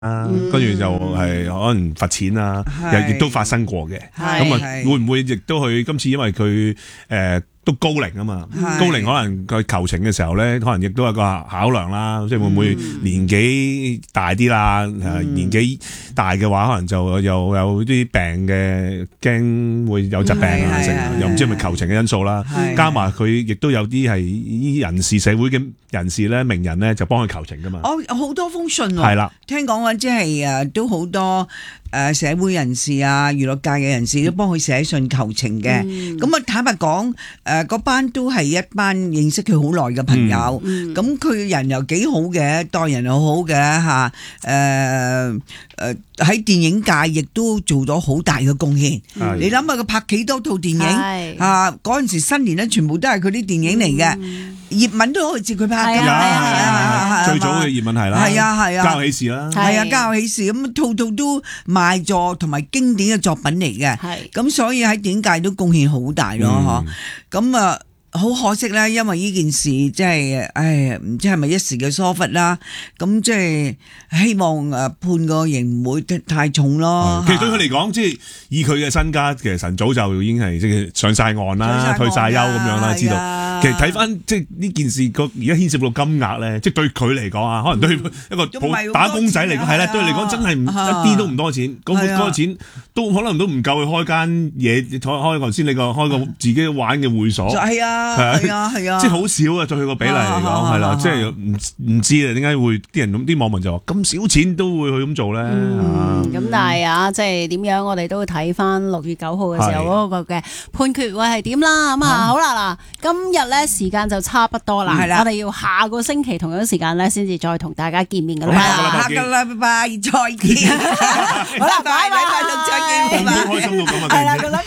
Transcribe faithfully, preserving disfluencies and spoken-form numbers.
啊，跟住就係可能罰錢啊，又亦都發生過嘅。咁啊，會唔會亦都佢今次因為佢誒都高齡啊嘛，高齡可能佢求情嘅時候咧，可能亦都有個考量啦，即係會唔會年紀大啲啦？誒年紀大嘅話，可能就又有啲病嘅，驚會有疾病啊，成又唔知係咪求情嘅因素啦。加埋佢亦都有啲係啲人士社會嘅人士咧，名人咧就幫佢求情噶嘛。 哦，好多封信喎。 係啦， 聽講話即係誒都好多誒社會人士啊、娛樂界嘅人士都幫佢寫信求情嘅。咁啊坦白講，誒嗰班都係一班認識佢好耐嘅朋友。咁佢人又幾好嘅，待人又好嘅嚇。誒誒喺電影界亦都做咗好大嘅貢獻。你諗下佢拍幾多套電影啊？嗰陣時新年咧，全部都係佢啲電影嚟嘅。葉問都可以接佢拍㗎。 係啊，最早嘅葉問係啦。 係啊係啊， 家有喜事啦。 係啊，家有喜事咁，套套都賣座同埋經典嘅作品嚟嘅。係咁，所以喺電影界都貢獻好大咯，嗬。咁啊。好可惜啦，因為呢件事即係，唉，唔知係咪一時嘅疏忽啦。咁即係希望誒判個刑唔會太重咯。 其實對佢嚟講，即係以佢嘅身家，其實晨早就已經係即係上晒岸啦，退晒休咁樣啦，知道。其實睇翻即係呢件事個而家牽涉到金額咧，即係對佢嚟講啊，可能對一個打工仔嚟講係咧，對佢嚟講真係唔一啲都唔多錢。嗰嗰個錢都可能都唔夠去開間嘢，開開頭先你個開個自己玩嘅會所。 係啊。係啊係啊， 即係好少啊！對佢個比例嚟講，係啦，即係唔唔知啊，點解會啲人咁啲網民就話咁少錢都會去咁做咧？ 咁但係啊，即係點樣？我哋都會睇翻六月九號嘅時候嗰個嘅判決會係點啦。咁啊，好啦嗱，今日咧時間就差不多啦，我哋要下個星期同樣時間咧先至再同大家見面噶啦。 下個禮拜再見。好啦，拜拜，再見，拜拜。 好開心到咁啊！ 係啦，